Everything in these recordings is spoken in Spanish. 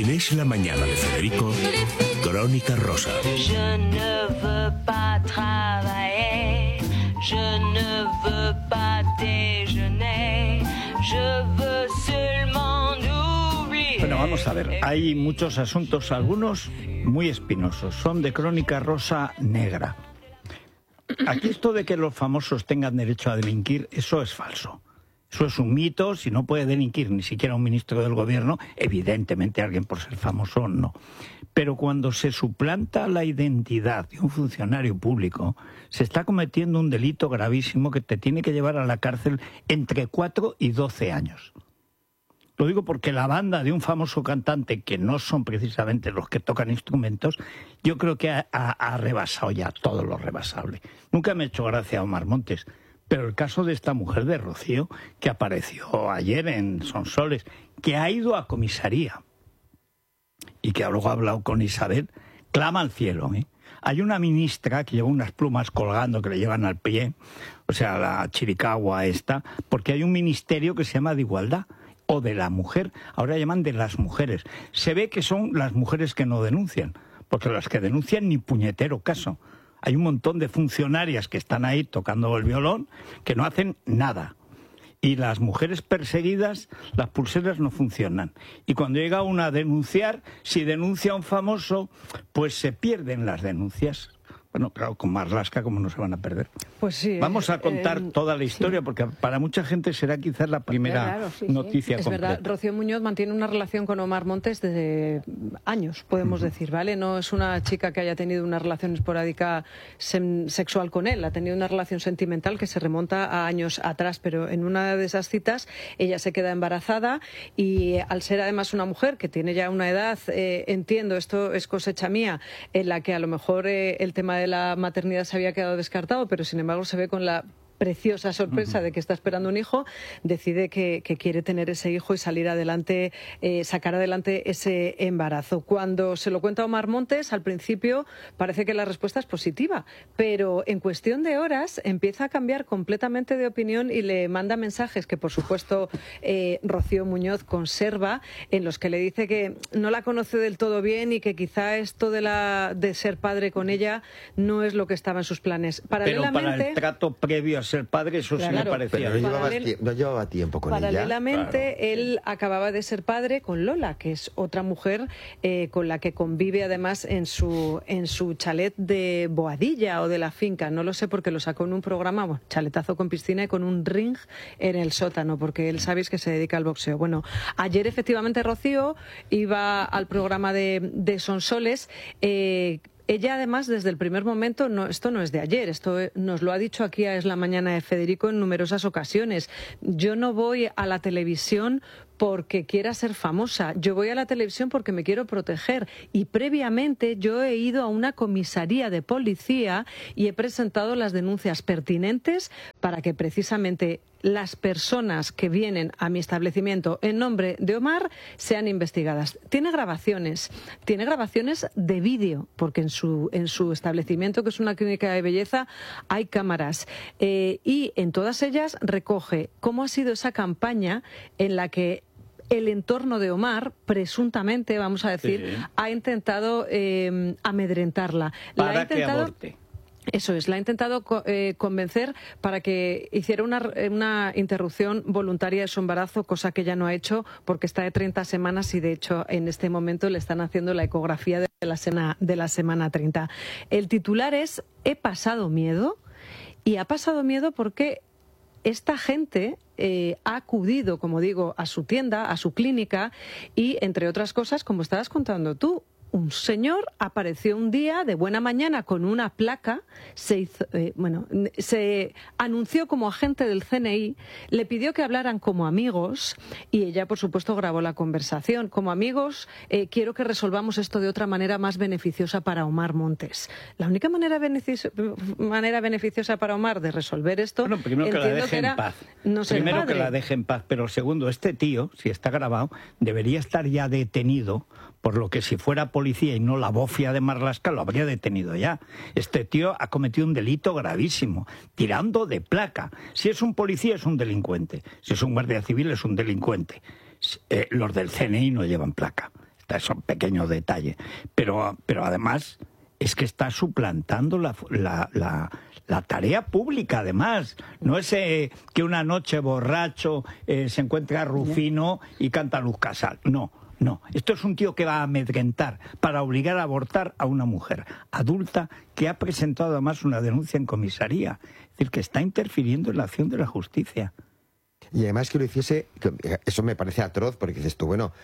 En Es la Mañana de Federico, Crónica Rosa. Je ne veux pas travailler, je ne veux pas déjeuner, je veux seulement oublier. Bueno, vamos a ver, hay muchos asuntos, algunos muy espinosos, son de crónica rosa negra. Aquí esto de que los famosos tengan derecho a delinquir, eso es falso. Eso es un mito. Si no puede delinquir ni siquiera un ministro del gobierno, evidentemente alguien por ser famoso no. Pero cuando se suplanta la identidad de un funcionario público, se está cometiendo un delito gravísimo que te tiene que llevar a la cárcel entre 4 y 12 años. Lo digo porque la banda de un famoso cantante, que no son precisamente los que tocan instrumentos, yo creo que ha rebasado ya todo lo rebasable. Nunca me ha hecho gracia Omar Montes, pero el caso de esta mujer de Rocío, que apareció ayer en Sonsoles, que ha ido a comisaría y que luego ha hablado con Isabel, clama al cielo, ¿eh? Hay una ministra que lleva unas plumas colgando que le llevan al pie, o sea, la chiricahua esta, porque hay un ministerio que se llama de Igualdad, o de la mujer, ahora llaman de las mujeres. Se ve que son las mujeres que no denuncian, porque las que denuncian ni puñetero caso. Hay un montón de funcionarias que están ahí tocando el violón que no hacen nada. Y las mujeres perseguidas, las pulseras no funcionan. Y cuando llega una a denunciar, si denuncia a un famoso, pues se pierden las denuncias. Bueno, claro, con Marlaska, ¿cómo no se van a perder? Pues sí. Vamos a contar toda la historia, sí, porque para mucha gente será quizás la primera noticia es completa. verdad, Rocío Muñoz mantiene una relación con Omar Montes desde años, podemos decir, ¿vale? No es una chica que haya tenido una relación esporádica sexual con él, ha tenido una relación sentimental que se remonta a años atrás, pero en una de esas citas ella se queda embarazada y al ser además una mujer que tiene ya una edad, entiendo, esto es cosecha mía, en la que a lo mejor el tema de la maternidad se había quedado descartado, pero sin embargo se ve con la preciosa sorpresa de que está esperando un hijo, decide que quiere tener ese hijo y salir adelante, sacar adelante ese embarazo. Cuando se lo cuenta a Omar Montes, al principio parece que la respuesta es positiva, pero en cuestión de horas empieza a cambiar completamente de opinión y le manda mensajes que, por supuesto, Rocío Muñoz conserva, en los que le dice que no la conoce del todo bien y que quizá esto de ser padre con ella no es lo que estaba en sus planes. Pero para el trato previo a ser padre, eso sí me parecía. Pero no llevaba tiempo con ella. Paralelamente, él acababa de ser padre con Lola, que es otra mujer con la que convive además en su chalet de Boadilla o de la finca. No lo sé porque lo sacó en un programa, bueno, chaletazo con piscina y con un ring en el sótano, porque él sabéis que se dedica al boxeo. Bueno, ayer efectivamente Rocío iba al programa de Sonsoles. Ella, además, desde el primer momento, esto no es de ayer, esto nos lo ha dicho aquí a Es la Mañana de Federico en numerosas ocasiones. Yo no voy a la televisión porque quiera ser famosa, yo voy a la televisión porque me quiero proteger y previamente yo he ido a una comisaría de policía y he presentado las denuncias pertinentes para que precisamente las personas que vienen a mi establecimiento en nombre de Omar sean investigadas. Tiene grabaciones de vídeo, porque en su establecimiento, que es una clínica de belleza, hay cámaras y en todas ellas recoge cómo ha sido esa campaña en la que el entorno de Omar, presuntamente, vamos a decir, ha intentado amedrentarla. Para que aborte. Eso es, la ha intentado convencer para que hiciera una interrupción voluntaria de su embarazo, cosa que ella no ha hecho porque está de 30 semanas y de hecho en este momento le están haciendo la ecografía de la semana 30. El titular es "He pasado miedo", y ha pasado miedo porque esta gente ha acudido, como digo, a su tienda, a su clínica y, entre otras cosas, como estabas contando tú, un señor apareció un día de buena mañana con una placa, se anunció como agente del CNI, le pidió que hablaran como amigos y ella, por supuesto, grabó la conversación. Como amigos, quiero que resolvamos esto de otra manera más beneficiosa para Omar Montes. La única manera beneficiosa para Omar de resolver esto... Bueno, primero que la deje en paz. Primero que la deje en paz, pero segundo, este tío, si está grabado, debería estar ya detenido, por lo que si fuera policía y no la bofia de Marlaska, lo habría detenido ya. Este tío ha cometido un delito gravísimo, tirando de placa. Si es un policía, es un delincuente. Si es un guardia civil, es un delincuente. Los del CNI no llevan placa. Es un pequeño detalle. Pero además es que está suplantando la tarea pública, además. No es que una noche borracho se encuentra a Rufino y canta Luz Casal. No. Esto es un tío que va a amedrentar para obligar a abortar a una mujer adulta que ha presentado además una denuncia en comisaría. Es decir, que está interfiriendo en la acción de la justicia. Y además que lo hiciese, eso me parece atroz, porque dices tú, bueno,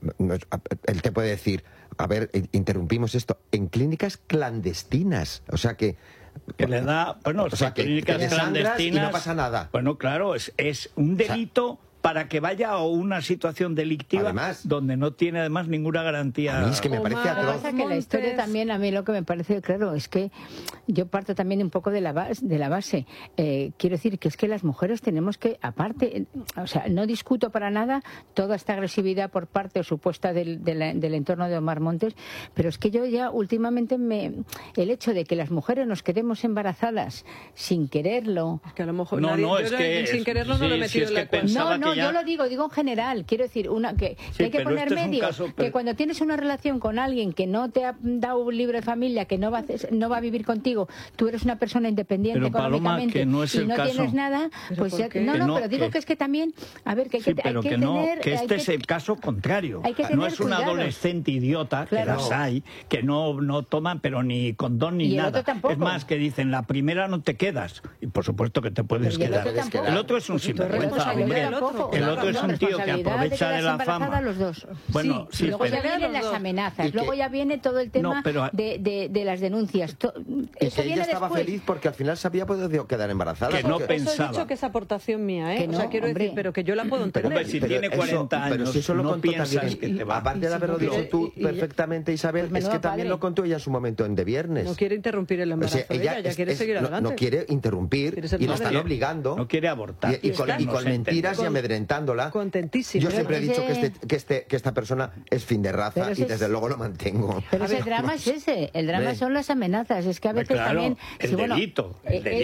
él te puede decir, a ver, interrumpimos esto, en clínicas clandestinas, o sea que le da, bueno, o sea, clínicas que clandestinas y no pasa nada. Bueno, claro, es un delito, o sea, para que vaya a una situación delictiva, además, donde no tiene además ninguna garantía. A mí es que me parece atroz. Lo que pasa es que la historia también, a mí lo que me parece claro es que yo parto también un poco de la base. Quiero decir que es que las mujeres tenemos que, aparte, o sea, no discuto para nada toda esta agresividad por parte supuesta del entorno de Omar Montes, pero es que yo ya últimamente el hecho de que las mujeres nos quedemos embarazadas sin quererlo. Es que a lo mejor sin quererlo no lo he metido en la ecuación. No, yo lo digo en general. Quiero decir, que hay que poner medio, que cuando tienes una relación con alguien que no te ha dado un libro de familia, que no va a vivir contigo, tú eres una persona independiente pero, económicamente, Paloma, que no es y no caso. Tienes nada, pues ya, pero digo que es que también, a ver, que hay que tener... Que este es el caso contrario. No es un adolescente idiota, que las hay, que no toman, pero ni condón ni nada. Es más, que dicen, la primera no te quedas. Y por supuesto que te puedes quedar. El otro es un sinvergüenza, hombre. El otro es un tío que aprovecha de la fama. Los dos. Bueno, sí, luego ya vienen las amenazas, luego ya viene todo el tema de las denuncias. Y que ella estaba feliz porque al final se había podido quedar embarazada. Que no pensaba. Eso he dicho que es aportación mía, ¿eh? Que no, o sea, quiero decir, pero que yo la puedo entender. Hombre, si tiene 40 años, pero si eso lo no piensas también, que te va. Aparte de haberlo dicho tú perfectamente, Isabel, pues es que también lo contó ella en su momento en De Viernes. No quiere interrumpir el embarazo, ella quiere seguir adelante. No quiere interrumpir y la están obligando. No quiere abortar. Y con mentiras y amedrentándola. Contentísima. Yo siempre he dicho que esta persona es fin de raza y desde luego lo mantengo. Pero ese drama es ese, el drama son las amenazas, es que a veces también... El delito.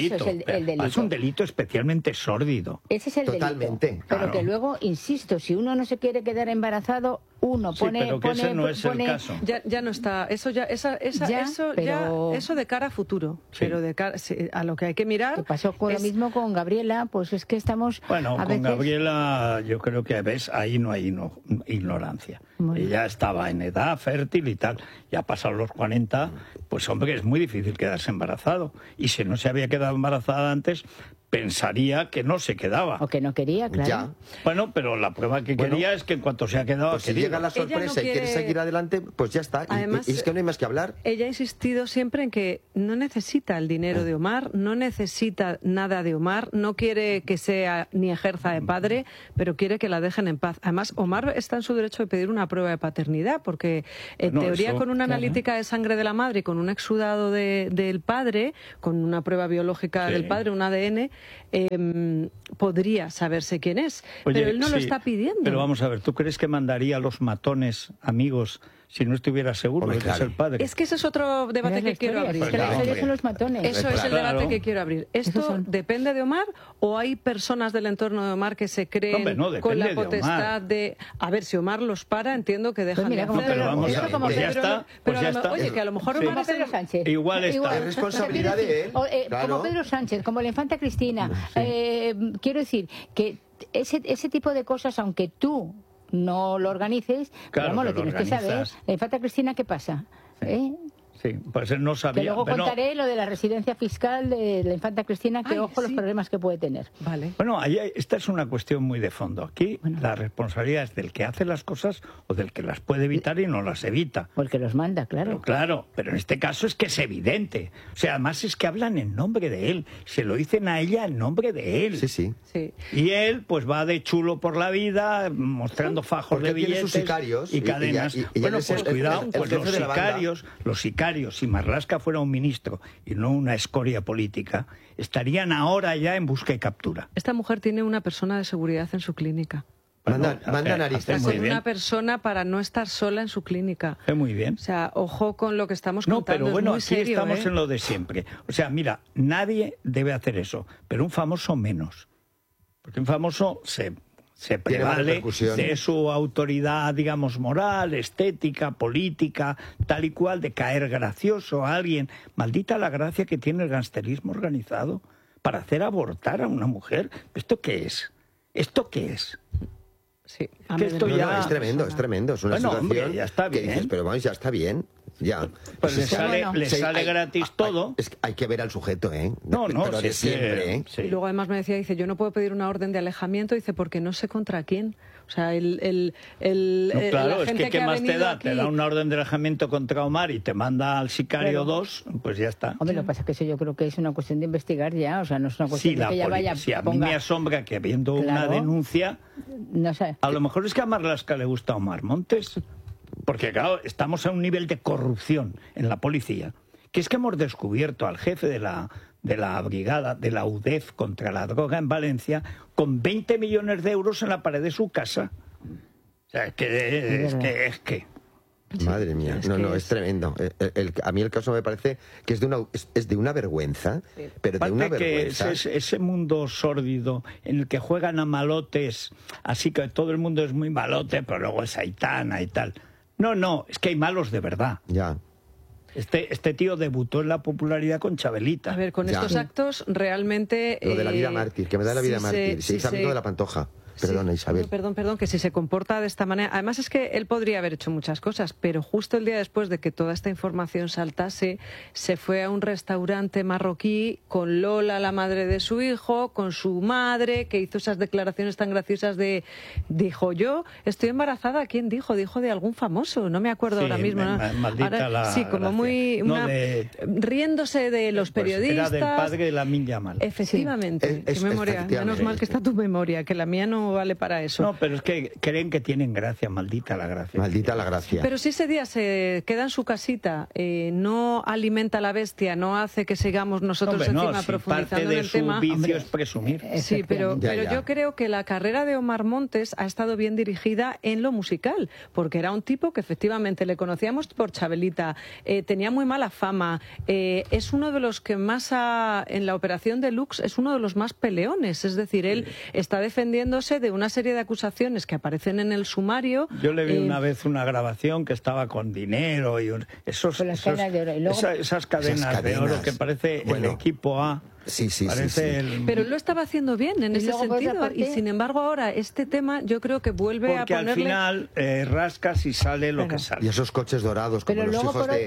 Es un delito especialmente sórdido. Ese es el Totalmente, delito. Pero que luego, insisto, si uno no se quiere quedar embarazado, uno pone... pero que ese no es el caso. Ya no está, eso de cara a futuro, pero de cara a lo que hay que mirar... ¿Qué pasó con lo mismo con Gabriela? Pues es que estamos... Bueno, con Gabriela yo creo que, ¿ves? Ahí no hay ignorancia. Ella estaba en edad fértil y tal. Ya pasados los 40, pues hombre, es muy difícil quedarse embarazado. Y si no se había quedado embarazada antes, pensaría que no se quedaba. O que no quería, claro. Ya. Bueno, pero la prueba que quería es que en cuanto se ha quedado... Pues si llega la sorpresa y quiere seguir adelante, pues ya está. Además, y es que no hay más que hablar. Ella ha insistido siempre en que no necesita el dinero de Omar, no necesita nada de Omar, no quiere que sea ni ejerza de padre, pero quiere que la dejen en paz. Además, Omar está en su derecho de pedir una prueba de paternidad, porque en teoría con una analítica de sangre de la madre y con un exudado del padre, con una prueba biológica del padre, un ADN... podría saberse quién es. Oye, pero él no lo está pidiendo. Pero vamos a ver, ¿tú crees que mandaría a los matones amigos si no estuviera seguro de que es el padre? Es que ese es otro debate que quiero abrir. Es que la historia son los matones. Eso es el debate que quiero abrir. ¿Esto depende de Omar o hay personas del entorno de Omar que se creen con la potestad de... A ver, si Omar los para, entiendo que dejan de hacer. Pero vamos a ver, pues ya está. Oye, que a lo mejor Omar como Pedro Sánchez. Igual está. Es responsabilidad de él. Como Pedro Sánchez, como la infanta Cristina. Quiero decir que ese tipo de cosas, aunque tú no lo organices, claro, lo tienes que saber. La infanta Cristina, ¿qué pasa? Sí, pues él no sabía. Que luego contaré lo de la residencia fiscal de la infanta Cristina, que ojo los problemas que puede tener. Vale. Bueno, esta es una cuestión muy de fondo. Aquí la responsabilidad es del que hace las cosas o del que las puede evitar y no las evita. O el que los manda, claro. Pero en este caso es que es evidente. O sea, además es que hablan en nombre de él. Se lo dicen a ella en nombre de él. Sí. Y él pues va de chulo por la vida, mostrando fajos de billetes sus sicarios, y cadenas. Bueno, pues cuidado, pues los sicarios, si Marlaska fuera un ministro y no una escoria política, estarían ahora ya en busca y captura. Esta mujer tiene una persona de seguridad en su clínica. Manda narices. Está con una persona para no estar sola en su clínica. Muy bien. O sea, ojo con lo que estamos contando. No, pero bueno, aquí serio, estamos en lo de siempre. O sea, mira, nadie debe hacer eso, pero un famoso menos. Porque un famoso se se Tiene más prevale repercusión. de su autoridad, digamos, moral, estética, política, tal y cual, de caer gracioso a alguien. Maldita la gracia que tiene el gangsterismo organizado para hacer abortar a una mujer. ¿Esto qué es? ¿Esto qué es? Sí, Que esto No, ya... es tremendo, es tremendo. Es una Bueno, situación hombre, ya está que bien. dices, pero vamos, ya está bien. Ya. Pues le es que- sale, bueno. le Sí, sale gratis todo. Es que hay que ver al sujeto, ¿eh? No, Pero si de es que- siempre, ¿eh? sí. Y luego además me decía, dice, yo no puedo pedir una orden de alejamiento, dice, porque no sé contra quién. O sea, No, claro, la es gente que ¿qué ha más te venido da? aquí- Te da una orden de alejamiento contra Omar y te manda al sicario Claro. 2, pues ya está. Hombre, lo que pasa es que eso yo creo que es una cuestión de investigar ya, o sea, no es una cuestión Sí, de la que ya vaya, policía. A mí ponga... me asombra que habiendo una Claro. denuncia, No sé. a lo mejor es que a Marlaska le gusta Omar Montes. Porque, claro, estamos a un nivel de corrupción en la policía, que es que hemos descubierto al jefe de la brigada, de la UDEF contra la droga en Valencia, con 20 millones de euros en la pared de su casa. O sea, es que... Madre mía, es no, que no, es tremendo. A mí el caso me parece que es de una vergüenza, pero de una Aparte que vergüenza. ese mundo sórdido en el que juegan a malotes, así que todo el mundo es muy malote, pero luego es Aitana y tal. No, es que hay malos de verdad. Ya. Este tío debutó en la popularidad con Chabelita. A ver, con Ya. estos actos realmente... Lo de la vida mártir, que me da la vida si mártir. Se hizo amigo de la Pantoja. Perdona, Isabel. No, perdón, que si se comporta de esta manera... Además es que él podría haber hecho muchas cosas, pero justo el día después de que toda esta información saltase, se fue a un restaurante marroquí con Lola, la madre de su hijo, con su madre, que hizo esas declaraciones tan graciosas de... Dijo, yo estoy embarazada. ¿Quién dijo? Dijo de algún famoso, no me acuerdo Sí, ahora mismo. ¿no? maldita la sí, como gracia. muy... No, riéndose de los Pues periodistas. era del padre de Lamine Yamal. Efectivamente, Es qué memoria. efectivamente. Menos mal que está tu memoria, que la mía no vale para eso. No, pero es que creen que tienen gracia, maldita la gracia. Maldita la gracia. Pero si ese día se queda en su casita, no alimenta a la bestia, no hace que sigamos nosotros Hombre, no, encima si profundizando parte en de el su tema. vicio es presumir. Sí, pero Ya. yo creo que la carrera de Omar Montes ha estado bien dirigida en lo musical, porque era un tipo que efectivamente le conocíamos por Chabelita, tenía muy mala fama, es uno de los que más en la operación Deluxe es uno de los más peleones, es decir, él está defendiéndose de una serie de acusaciones que aparecen en el sumario. Yo le vi una vez una grabación que estaba con dinero y Con las cadenas de oro. Y luego- esas cadenas de oro que parece Bueno. el equipo A. Sí. Parece el... Pero él lo estaba haciendo bien en Y ese luego, por otra sentido. parte- Y sin embargo ahora este tema yo creo que vuelve Porque a al ponerle... final rascas y sale lo Claro. que sale. Y esos coches dorados, como Pero los luego hijos por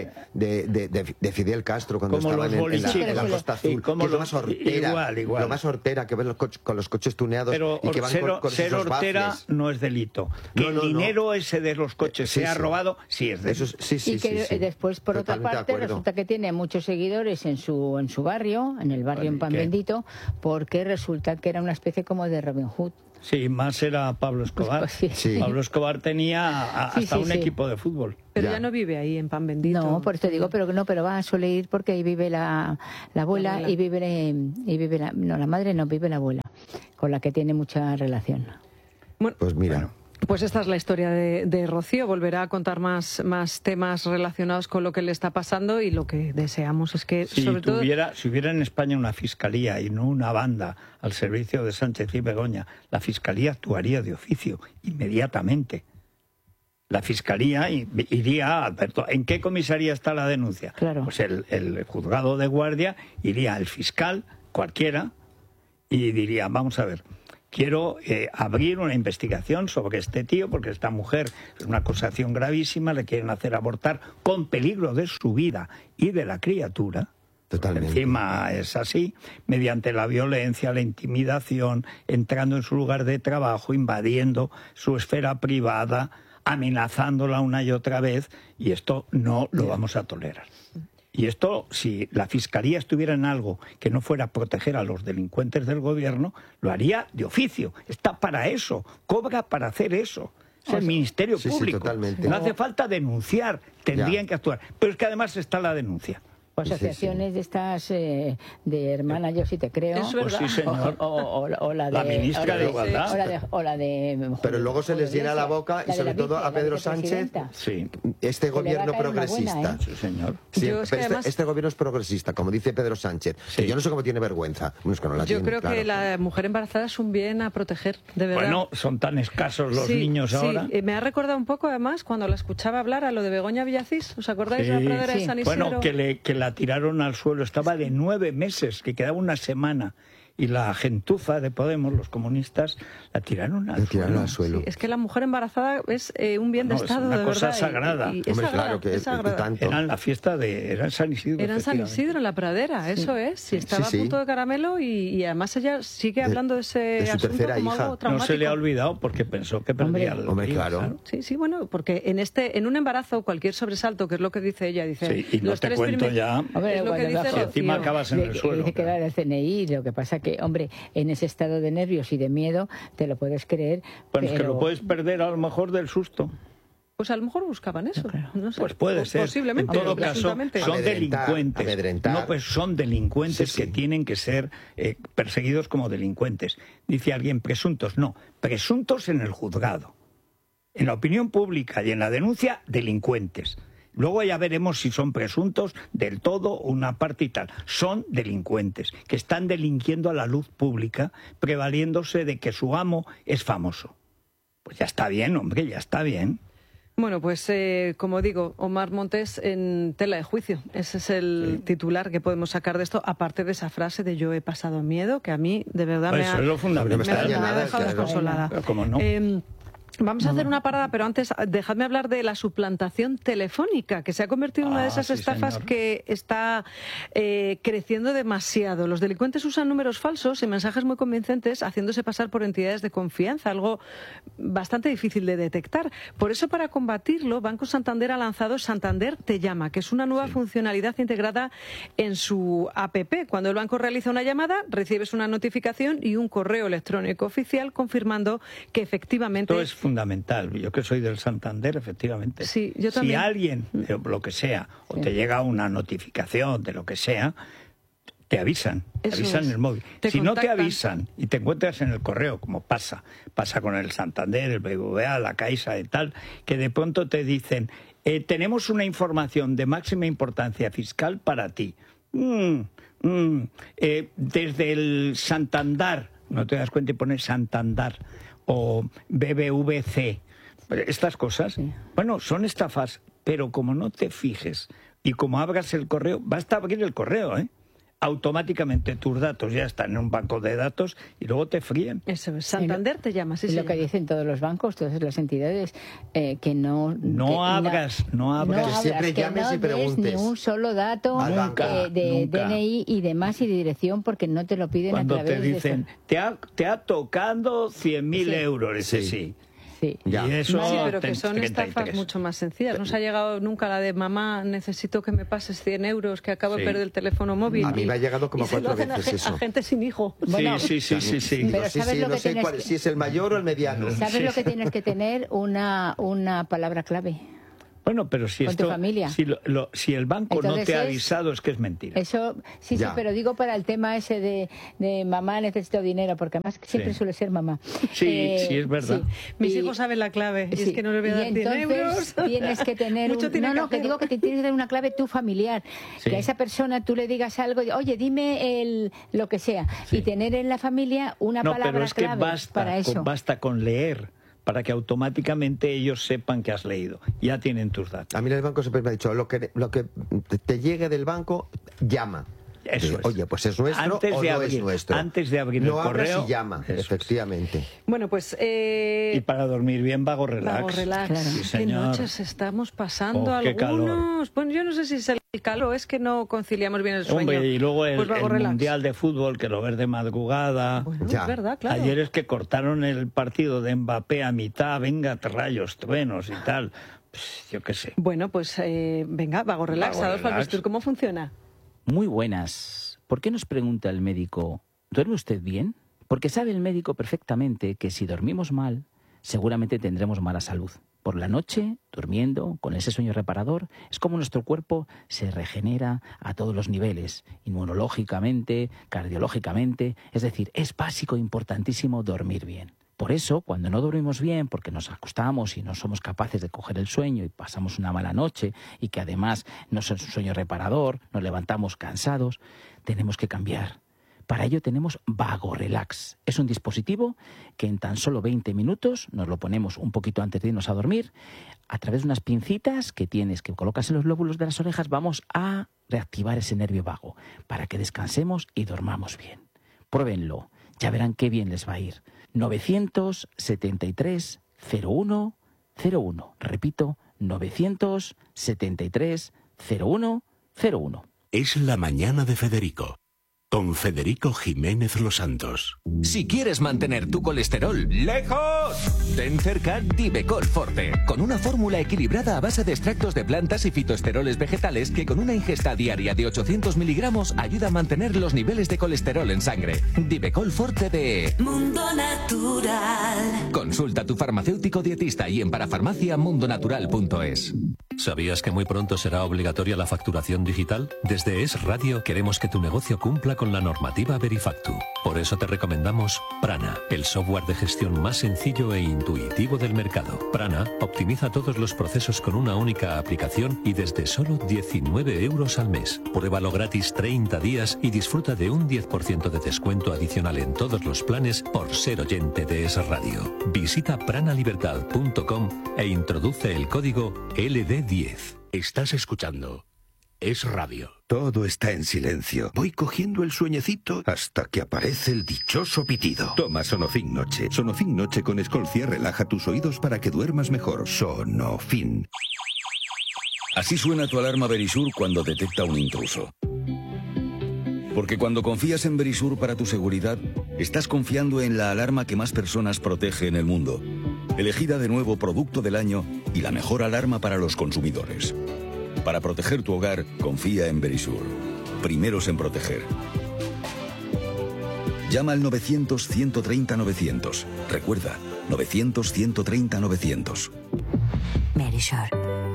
de Fidel Castro cuando Como estaban los boliches. en la Costa Sí, Azul, como que es lo los- más hortera, igual. lo más hortera que ven con los coches tuneados Pero y que van con ser esos hortera baffles. no es delito. Que No, el no. dinero ese de los coches Sí, sea sí. robado, sí es delito. Eso es- sí, y que sí. después, por otra Totalmente de parte, acuerdo. resulta que tiene muchos seguidores en su barrio, en el barrio Bueno, en ¿y Pan qué? Bendito, porque resulta que era una especie como de Robin Hood. Sí, más era Pablo Escobar. Pues sí. Sí. Pablo Escobar tenía Sí, hasta sí, un sí. equipo de fútbol. Pero Ya. ya no vive ahí en Pan Bendito. No, por eso te digo, pero suele ir porque ahí vive la abuela, abuela. y vive la madre no, vive la abuela, con la que tiene mucha relación. Bueno, Pues mira, pues esta es la historia de Rocío. Volverá a contar más temas relacionados con lo que le está pasando y lo que deseamos es que, Si sobre todo... hubiera en España una fiscalía y no una banda al servicio de Sánchez y Begoña, la fiscalía actuaría de oficio inmediatamente. La fiscalía iría, Alberto, ¿en qué comisaría está la denuncia? Claro. Pues el juzgado de guardia iría al fiscal, cualquiera, y diría, vamos a ver, quiero abrir una investigación sobre este tío, porque esta mujer es una acusación gravísima, le quieren hacer abortar con peligro de su vida y de la criatura. Totalmente. Encima es así, mediante la violencia, la intimidación, entrando en su lugar de trabajo, invadiendo su esfera privada, amenazándola una y otra vez, y esto no lo vamos a tolerar. Y esto, si la Fiscalía estuviera en algo que no fuera proteger a los delincuentes del gobierno, lo haría de oficio. Está para eso, cobra para hacer eso. Es el Ministerio sí, sí, Público. totalmente. No hace falta denunciar, tendrían que actuar. Pero es que además está la denuncia. asociaciones de estas de hermana, yo sí te creo. Es verdad. Pues sí, señor. O la de La ministra de Igualdad. O la de Pero luego se les llena la boca y sobre todo a Pedro Sánchez, Sí, este le va a gobierno caer una progresista. buena, sí, señor. Sí, Yo es que pero además- este gobierno es progresista, como dice Pedro Sánchez. Sí. Que yo no sé cómo tiene vergüenza. No, es que no la Yo tiene, creo claro. que la mujer embarazada es un bien a proteger, de verdad. Bueno, son tan escasos los Sí, niños sí. ahora. Me ha recordado un poco, además, cuando la escuchaba hablar a lo de Begoña Villacís. ¿Os acordáis de la Sí. pradera de Sí. San Isidro? Bueno, que la tiraron al suelo. Estaba de 9 meses, que quedaba una semana. Y la gentuza de Podemos, los comunistas, la tiraron al La tiraron suelo. al suelo. Sí, es que la mujer embarazada es un bien de No, es Estado, una de cosa verdad. sagrada. Es Hombre, sagrada, claro que es sagrada. tanto. Era en la fiesta era en San Isidro. Era en San efectivamente. Isidro, en la pradera, eso es. Y estaba Sí, sí. a punto de caramelo y además ella sigue hablando de ese de su asunto tercera como hija. algo No traumático. se le ha olvidado porque pensó que perdía el Hombre, río, claro. Sí, sí, bueno, porque en un embarazo, cualquier sobresalto, que es lo que dice ella, dice... Sí, y no los te tres cuento primer- ya. Hombre, es lo que cuando dice bajo- Y encima Rocío. acabas en el suelo. Dice que va del CNI, lo que pasa que, hombre, en ese estado de nervios y de miedo, te lo puedes creer. Bueno, es que pero- lo puedes perder a lo mejor del susto. Pues a lo mejor buscaban eso. No sé. Pues puede ser. Posiblemente. En todo caso, presuntamente. son Amedrentar, delincuentes. amedrentar. No, pues son delincuentes Sí, sí. que tienen que ser perseguidos como delincuentes. Dice alguien presuntos. No, presuntos en el juzgado. En la opinión pública y en la denuncia, delincuentes. Luego ya veremos si son presuntos del todo, una parte y tal. Son delincuentes que están delinquiendo a la luz pública, prevaliéndose de que su amo es famoso. Pues ya está bien, hombre, ya está bien. Bueno, pues como digo, Omar Montes en tela de juicio. Ese es el titular que podemos sacar de esto, aparte de esa frase de yo he pasado miedo, que a mí de verdad Eso es lo fundamental. me extraña me ha nada, dejado claro. desconsolada. Pero cómo no. Vamos a hacer una parada, pero antes dejadme hablar de la suplantación telefónica, que se ha convertido en una de esas sí, estafas señor. que está creciendo demasiado. Los delincuentes usan números falsos y mensajes muy convincentes haciéndose pasar por entidades de confianza, algo bastante difícil de detectar. Por eso, para combatirlo, Banco Santander ha lanzado Santander Te Llama, que es una nueva funcionalidad integrada en su APP. Cuando el banco realiza una llamada, recibes una notificación y un correo electrónico oficial confirmando que efectivamente... Esto es fundamental. Yo que soy del Santander, efectivamente. Sí, yo Si también. alguien, lo que sea, o te llega una notificación de lo que sea, te avisan. Te Eso avisan es. en el móvil. Te Si no te contactan. avisan y te encuentras en el correo, como pasa con el Santander, el BBVA, la Caixa y tal, que de pronto te dicen, tenemos una información de máxima importancia fiscal para ti. Desde el Santander, no te das cuenta y pones Santander, o BBVC, estas cosas, bueno, son estafas, pero como no te fijes y como abras el correo, basta abrir el correo, automáticamente tus datos ya están en un banco de datos y luego te fríen. Eso es, Santander Te Llama, sí, Es lo señor. que dicen todos los bancos, todas las entidades, que no... No abras. Que siempre llames y des preguntes. ni un solo dato Al banco. de Nunca. DNI y demás y de dirección porque no te lo piden Cuando a través te dicen, te ha tocado 100.000 Sí. euros, dices Sí. sí. Sí. Ya. Y eso Sí, pero que te- son 33. estafas mucho más sencillas. No se ha llegado nunca la de mamá, necesito que me pases 100 euros, que acabo de Sí. perder el teléfono móvil. A mí me ha llegado como Y se lo 4 hacen a veces gen- eso. A gente sin hijo. Bueno, sí. Pero Sí, ¿sabes lo no que sé tienes cuál, que- si es el mayor o el mediano. ¿Sabes Sí. lo que tienes que tener? Una palabra clave. Bueno, pero si Con tu esto, familia. si el banco no Entonces te ha es- avisado, es que es mentira. Eso, sí, Ya. pero digo para el tema ese de mamá necesito dinero, porque además siempre Sí. suele ser mamá. Sí, sí, es verdad. Mis Y- hijos saben la clave, y sí. es que no les voy a dar Y 100 entonces euros. tienes que tener Mucho tiene no, que hacer. digo que te tienes que tener una clave tú familiar, Sí. que a esa persona tú le digas algo, oye, dime lo que sea, Sí. y tener en la familia una No, palabra pero es que clave para eso. basta con leer para que automáticamente ellos sepan que has leído. Ya tienen tus datos. A mí en el banco siempre me ha dicho, lo que te llegue del banco, llama. Eso Digo, es. Oye, pues es nuestro Antes o de no abrir- es nuestro. antes de abrir no el abras correo, y llama, eso es. efectivamente. Bueno, pues... Y para dormir bien, vago relax. Vago relax. Claro. Sí, Qué señor. noches estamos pasando Oh, qué calor. algunos. Bueno, yo no sé si es el calor, es que no conciliamos bien el sueño. Hombre, y luego Pues vago el relax. Mundial de Fútbol, que lo ves de madrugada. Bueno, Ya. es verdad, claro. Ayer es que cortaron el partido de Mbappé a mitad, venga, rayos, truenos y tal. Pues, yo qué sé. Bueno, pues venga, vago relax. Vago Adolfo relax. Albistur, ¿cómo funciona? Muy buenas. ¿Por qué nos pregunta el médico, ¿duerme usted bien? Porque sabe el médico perfectamente que si dormimos mal, seguramente tendremos mala salud. por la noche, durmiendo, con ese sueño reparador, es como nuestro cuerpo se regenera a todos los niveles, inmunológicamente, cardiológicamente. Es decir, es básico, importantísimo dormir bien. Por eso, cuando no dormimos bien, porque nos acostamos y no somos capaces de coger el sueño y pasamos una mala noche y que además no es un sueño reparador, nos levantamos cansados, tenemos que cambiar. Para ello tenemos VagoRelax. Es un dispositivo que en tan solo 20 minutos, nos lo ponemos un poquito antes de irnos a dormir, a través de unas pincitas que colocas en los lóbulos de las orejas, vamos a reactivar ese nervio vago para que descansemos y dormamos bien. Pruébenlo, ya verán qué bien les va a ir. 973 01 01. Repito, 973 01 01. Es la mañana de Federico, con Federico Jiménez Los Santos. Si quieres mantener tu colesterol lejos, ten cerca Divecol Forte, con una fórmula equilibrada a base de extractos de plantas y fitoesteroles vegetales que con una ingesta diaria de 800 miligramos ayuda a mantener los niveles de colesterol en sangre. Divecol Forte de Mundo Natural. Consulta a tu farmacéutico dietista y en parafarmaciamundonatural.es. ¿Sabías que muy pronto será obligatoria la facturación digital? Desde Es Radio queremos que tu negocio cumpla con la normativa Verifactu. Por eso te recomendamos Prana, el software de gestión más sencillo e intuitivo del mercado. Prana optimiza todos los procesos con una única aplicación y desde solo 19 euros al mes. Pruébalo gratis 30 días y disfruta de un 10% de descuento adicional en todos los planes por ser oyente de Es Radio. Visita pranalibertad.com e introduce el código LD10. Estás escuchando Es Radio. Todo está en silencio. Voy cogiendo el sueñecito hasta que aparece el dichoso pitido. Toma Sonofin Noche. Sonofin Noche con Escolcia relaja tus oídos para que duermas mejor. Sonofin. Así suena tu alarma Verisur cuando detecta un intruso. Porque cuando confías en Verisur para tu seguridad, estás confiando en la alarma que más personas protege en el mundo. Elegida de nuevo Producto del Año y la mejor alarma para los consumidores. Para proteger tu hogar, confía en Verisur. Primeros en proteger. Llama al 900-130-900. Recuerda, 900-130-900. Verisur.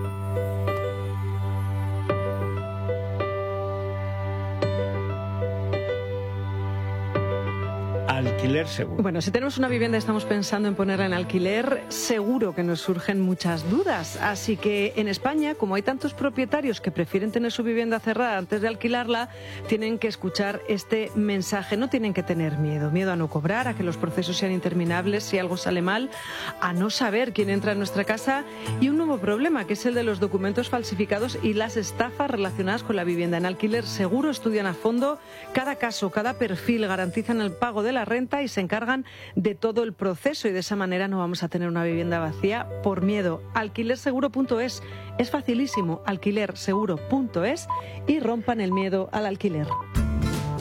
Alquiler seguro. Bueno, si tenemos una vivienda y estamos pensando en ponerla en alquiler, seguro que nos surgen muchas dudas. Así que en España, como hay tantos propietarios que prefieren tener su vivienda cerrada antes de alquilarla, tienen que escuchar este mensaje. No tienen que tener miedo. Miedo a no cobrar, a que los procesos sean interminables si algo sale mal, a no saber quién entra en nuestra casa y un nuevo problema, que es el de los documentos falsificados y las estafas relacionadas con la vivienda. En Alquiler Seguro estudian a fondo cada caso, cada perfil, garantizan el pago de la renta y se encargan de todo el proceso, y de esa manera no vamos a tener una vivienda vacía por miedo. Alquilerseguro.es, es facilísimo, alquilerseguro.es, y rompan el miedo al alquiler.